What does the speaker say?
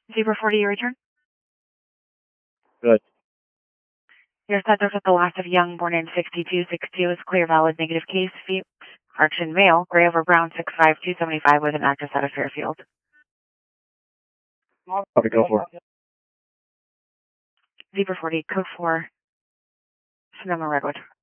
Zebra 40, your return. Good. Your subject with the last of Young, born in 6262, is clear, valid, negative case. Correction, male, gray over brown, 6'5", 275, with an address out of Fairfield. Copy, go for it. Zebra 40, code 4, Sonoma Redwood.